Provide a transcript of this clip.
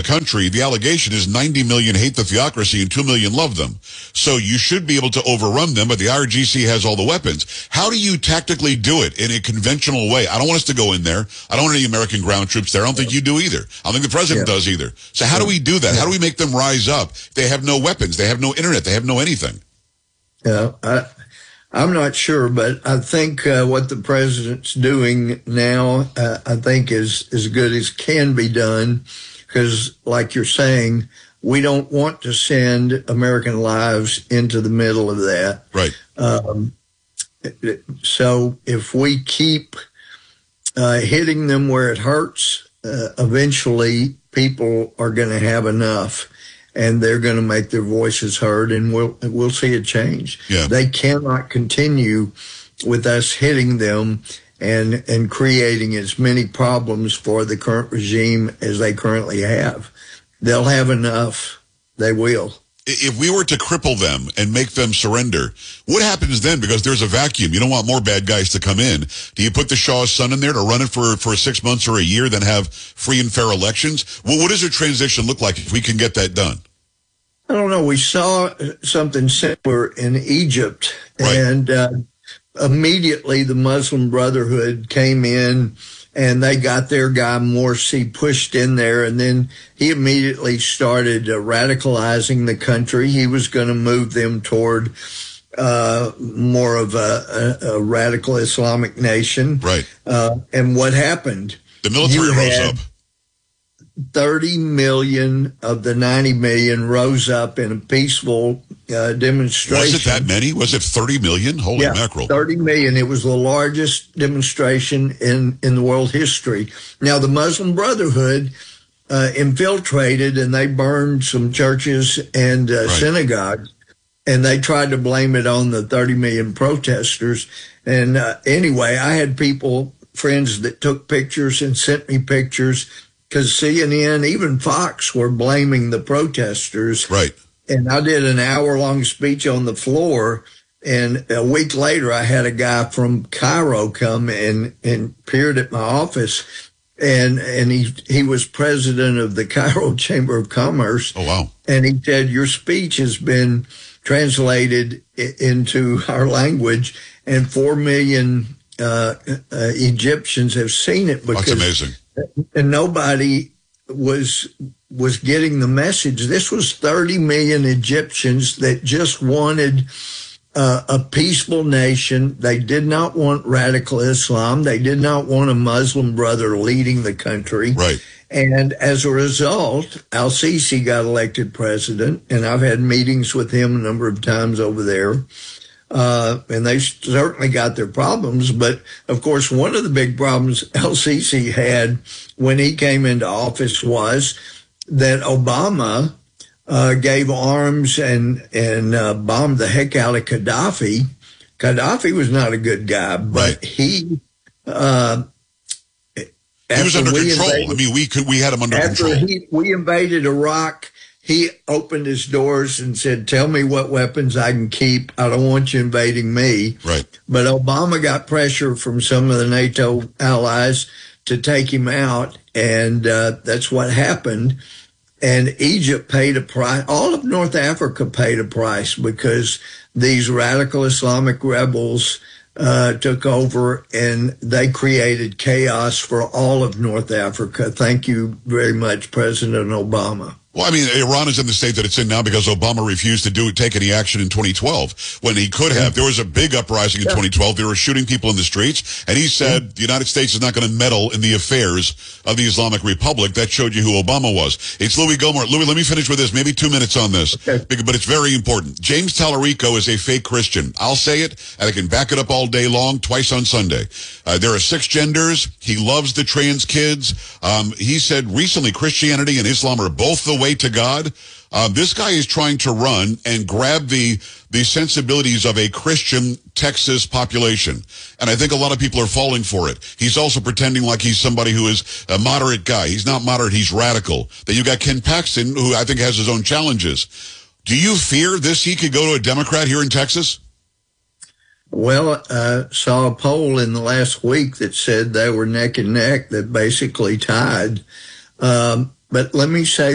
country, the allegation is 90 million hate the theocracy and 2 million love them. So you should be able to overrun them, but the IRGC has all the weapons. How do you tactically do it in a conventional way? I don't want us to go in there. I don't want any American ground troops there. I don't think you do either. I don't think the president does either. So how do we do that? How do we make them rise up? They have no weapons. They have no internet. They have no anything. Yeah, I'm not sure, but I think what the president's doing now, I think is as good as can be done, because like you're saying, we don't want to send American lives into the middle of that. Right. So if we keep hitting them where it hurts, eventually people are going to have enough. And they're going to make their voices heard, and we'll see a change. Yeah. They cannot continue with us hitting them and creating as many problems for the current regime as they currently have. They'll have enough. They will. If we were to cripple them and make them surrender, what happens then? Because there's a vacuum. You don't want more bad guys to come in. Do you put the Shah's son in there to run it for 6 months or a year, then have free and fair elections? Well, what does a transition look like if we can get that done? I don't know. We saw something similar in Egypt, right. And immediately the Muslim Brotherhood came in, and they got their guy Morsi pushed in there, and then he immediately started radicalizing the country. He was going to move them toward more of a radical Islamic nation. Right. And what happened? The military rose up. 30 million of the 90 million rose up in a peaceful demonstration. Was it that many? Was it 30 million? Holy mackerel. 30 million. It was the largest demonstration in the world history. Now, the Muslim Brotherhood infiltrated, and they burned some churches and synagogues, and they tried to blame it on the 30 million protesters. And anyway, I had friends that took pictures and sent me pictures, because CNN, even Fox, were blaming the protesters. Right. And I did an hour-long speech on the floor, and a week later, I had a guy from Cairo come and appeared at my office, and he was president of the Cairo Chamber of Commerce. Oh, wow. And he said, your speech has been translated into our language, and 4 million Egyptians have seen it. That's amazing. And nobody was getting the message. This was 30 million Egyptians that just wanted a peaceful nation. They did not want radical Islam. They did not want a Muslim brother leading the country. Right. And as a result, al-Sisi got elected president, and I've had meetings with him a number of times over there. And they certainly got their problems. But, of course, one of the big problems al-Sisi had when he came into office was that Obama gave arms and bombed the heck out of Gaddafi. Gaddafi was not a good guy, but he was under control. We had him under control. After we invaded Iraq, he opened his doors and said, tell me what weapons I can keep. I don't want you invading me. Right. But Obama got pressure from some of the NATO allies to take him out, and that's what happened. And Egypt paid a price. All of North Africa paid a price because these radical Islamic rebels took over, and they created chaos for all of North Africa. Thank you very much, President Obama. Well, Iran is in the state that it's in now because Obama refused to take any action in 2012 when he could have. There was a big uprising in 2012. They were shooting people in the streets, and he said the United States is not going to meddle in the affairs of the Islamic Republic. That showed you who Obama was. It's Louis Gohmert. Louis, let me finish with this. Maybe 2 minutes on this, but it's very important. James Tallarico is a fake Christian. I'll say it, and I can back it up all day long, twice on Sunday. There are 6 genders. He loves the trans kids. He said recently Christianity and Islam are both the way to God. This guy is trying to run and grab the sensibilities of a Christian Texas population. And I think a lot of people are falling for it. He's also pretending like he's somebody who is a moderate guy. He's not moderate, he's radical. Then you got Ken Paxton, who I think has his own challenges. Do you fear he could go to a Democrat here in Texas? Well, saw a poll in the last week that said they were neck and neck, that basically tied. But let me say